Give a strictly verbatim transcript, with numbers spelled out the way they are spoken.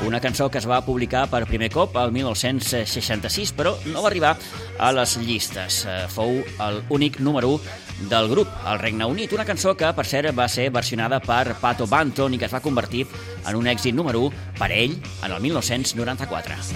una cançó que es va publicar per primer cop el mil nou-cents seixanta-sis, però no va arribar a les llistes. Fou l'únic número u del grup, al Regne Unit, una cançó que, per cert, va ser versionada per Pato Banton i que es va convertir en un èxit número u per ell en el mil nou-cents noranta-quatre.